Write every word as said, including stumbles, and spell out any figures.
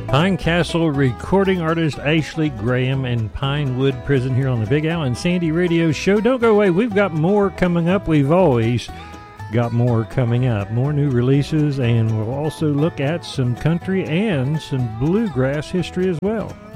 Pine Castle recording artist Ashley Graham in Pinewood Prison here on the Big Al and Sandy Radio Show. Don't go away. We've got more coming up. We've always got more coming up. More new releases, and we'll also look at some country and some bluegrass history as well.